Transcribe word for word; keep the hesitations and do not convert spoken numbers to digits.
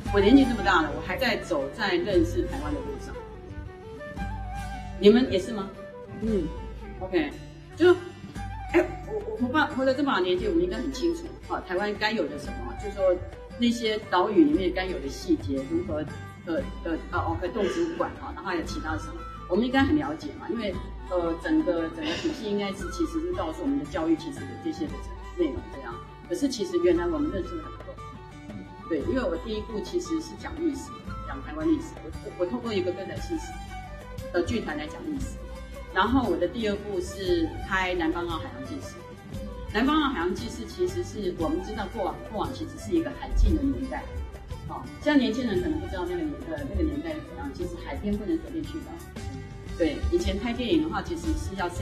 我年纪这么大了，我还在走在认识台湾的路上。你们也是吗？ 嗯 ，OK， 就，哎，我我活到活到这么大年纪，我们应该很清楚，啊，台湾该有的什么，就是说那些岛屿里面该有的细节，如何的的呃哦，和动植物馆啊，然后还有其他什么，我们应该很了解嘛，因为呃整个整个体系应该是其实是告诉我们的教育其实有这些的内容这样，可是其实原来我们认识的很多。对，因为我第一部其实是讲历史，讲台湾历史。我我透过一个歌仔戏的剧团来讲历史，然后我的第二部是拍南方澳海洋记事。南方澳海洋记事其实是我们知道过往过往其实是一个海禁的年代，哦，现在年轻人可能不知道那个年代那个年代是怎样，其实海边不能随便去的。对，以前拍电影的话，其实是要